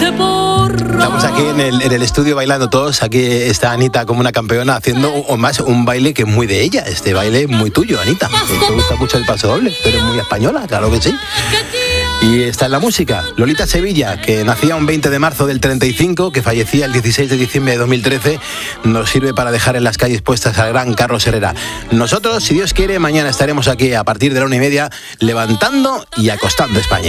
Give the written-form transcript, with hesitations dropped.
Estamos aquí en el estudio bailando todos. Aquí está Anita como una campeona haciendo un baile que es muy de ella. Este baile es muy tuyo, Anita. Te gusta mucho el paso doble, pero es muy española, claro que sí. Y está en la música. Lolita Sevilla, que nacía un 20 de marzo del 35, que fallecía el 16 de diciembre de 2013, nos sirve para dejar en las calles puestas al gran Carlos Herrera. Nosotros, si Dios quiere, mañana estaremos aquí a partir de la 1:30, levantando y acostando España.